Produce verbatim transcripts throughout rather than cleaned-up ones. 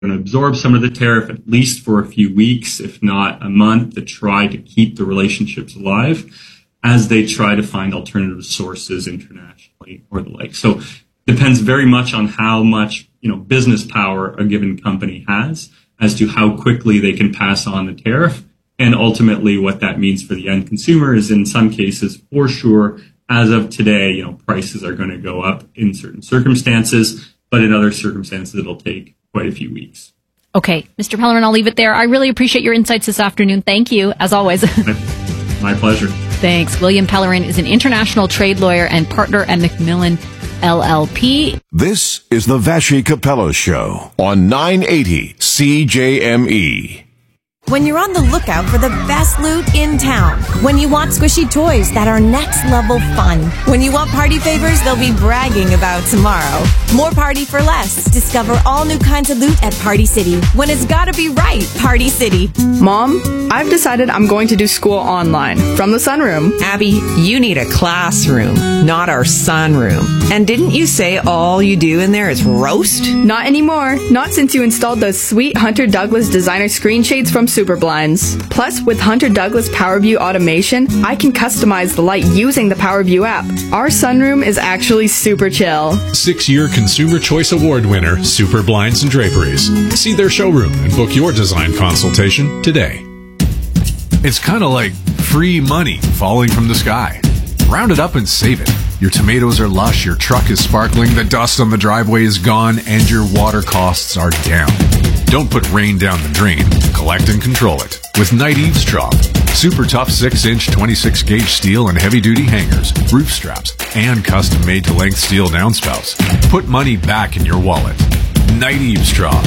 going to absorb some of the tariff, at least for a few weeks, if not a month, to try to keep the relationships alive as they try to find alternative sources internationally or the like. So depends very much on how much, you know, business power a given company has as to how quickly they can pass on the tariff. And ultimately what that means for the end consumer is, in some cases, for sure, as of today, you know, prices are going to go up in certain circumstances, but in other circumstances, it'll take quite a few weeks. Okay, Mister Pellerin, I'll leave it there. I really appreciate your insights this afternoon. Thank you, as always. My pleasure. Thanks. William Pellerin is an international trade lawyer and partner at Macmillan L L P. This is the Vassy Capello Show on nine eighty C J M E. When you're on the lookout for the best loot in town. When you want squishy toys that are next level fun. When you want party favors they'll be bragging about tomorrow. More party for less. Discover all new kinds of loot at Party City. When it's gotta be right, Party City. Mom, I've decided I'm going to do school online from the sunroom. Abby, you need a classroom, not our sunroom. And didn't you say all you do in there is roast? Not anymore. Not since you installed those sweet Hunter Douglas designer screen shades from Superblinds. Plus, with Hunter Douglas PowerView automation, I can customize the light using the PowerView app. Our sunroom is actually super chill. Six-year Consumer Choice Award winner, Superblinds and Draperies. See their showroom and book your design consultation today. It's kind of like free money falling from the sky. Round it up and save it. Your tomatoes are lush, your truck is sparkling, the dust on the driveway is gone, and your water costs are down. Don't put rain down the drain. Collect and control it with Night Eavesdrop. Super tough six inch twenty-six gauge steel and heavy-duty hangers, roof straps, and custom-made to length steel downspouts. Put money back in your wallet. Night Eavesdrop.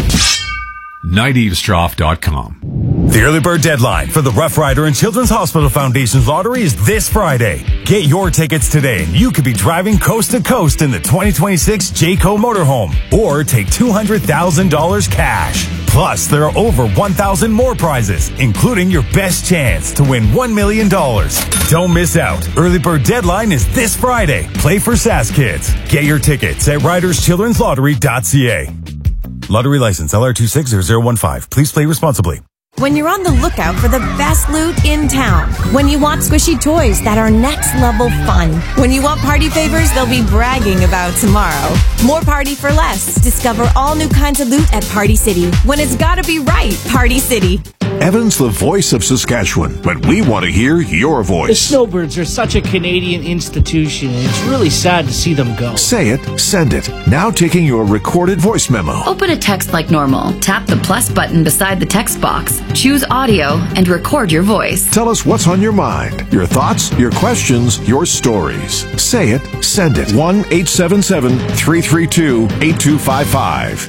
night eavesdrop dot com. The early bird deadline for the Rough Rider and Children's Hospital Foundation's lottery is this Friday. Get your tickets today and you could be driving coast to coast in the twenty twenty-six Jayco motorhome or take two hundred thousand dollars cash. Plus, there are over one thousand more prizes, including your best chance to win one million dollars. Don't miss out. Early bird deadline is this Friday. Play for S A S Kids. Get your tickets at riders children's lottery dot c a. Lottery license L R two six zero zero one five. Please play responsibly. When you're on the lookout for the best loot in town. When you want squishy toys that are next level fun. When you want party favors they'll be bragging about tomorrow. More party for less. Discover all new kinds of loot at Party City. When it's gotta be right, Party City. Evan's the voice of Saskatchewan, but we want to hear your The voice. Snowbirds are such a Canadian institution, and it's really sad to see them go. Say it, send it. Now taking your recorded voice memo. Open a text like normal. Tap the plus button beside the text box. Choose audio and record your voice. Tell us what's on your mind, your thoughts, your questions, your stories. Say it, send it. one eight seven seven, three three two, eight two five five.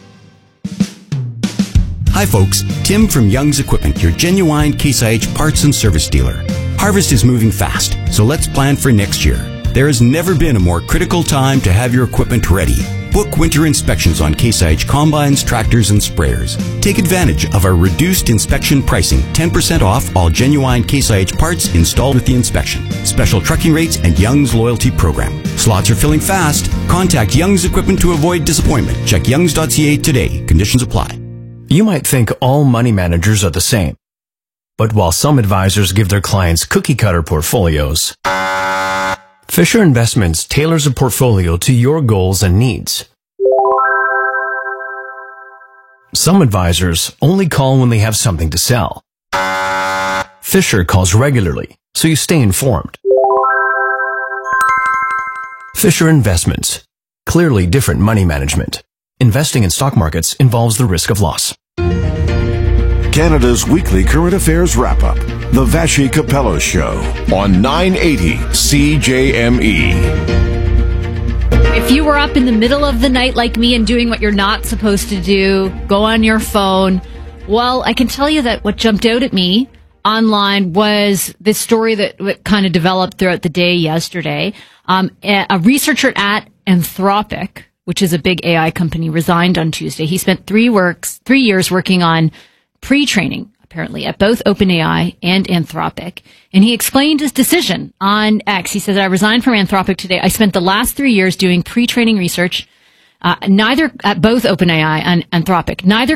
Hi folks, Tim from Young's Equipment, your genuine Case I H parts and service dealer. Harvest is moving fast, so let's plan for next year. There has never been a more critical time to have your equipment ready. Book winter inspections on Case I H combines, tractors, and sprayers. Take advantage of our reduced inspection pricing, ten percent off all genuine Case I H parts installed with the inspection. Special trucking rates and Young's loyalty program. Slots are filling fast. Contact Young's Equipment to avoid disappointment. Check youngs dot c a today. Conditions apply. You might think all money managers are the same. But while some advisors give their clients cookie-cutter portfolios, Fisher Investments tailors a portfolio to your goals and needs. Some advisors only call when they have something to sell. Fisher calls regularly, so you stay informed. Fisher Investments. Clearly different money management. Investing in stock markets involves the risk of loss. Canada's weekly current affairs wrap-up. The Vassy Capello Show on nine eighty C J M E. If you were up in the middle of the night like me and doing what you're not supposed to do, go on your phone, well, I can tell you that what jumped out at me online was this story that, that kind of developed throughout the day yesterday. Um, a, a researcher at Anthropic, which is a big A I company, resigned on Tuesday. He spent three works, three years working on pre-training, apparently, at both OpenAI and Anthropic. And he explained his decision on X. He says, I resigned from Anthropic today. I spent the last three years doing pre-training research Uh, neither, at both OpenAI and Anthropic, neither